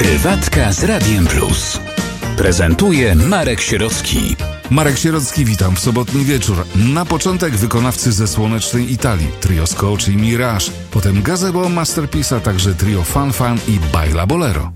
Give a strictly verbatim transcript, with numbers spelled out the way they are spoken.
Prywatka z Radiem Plus. Prezentuje Marek Sierocki. Marek Sierocki, witam w sobotni wieczór. Na początek wykonawcy ze słonecznej Italii, trio Scotch i Mirage, potem Gazebo Masterpiece, a także trio Fan Fan i Baila Bolero.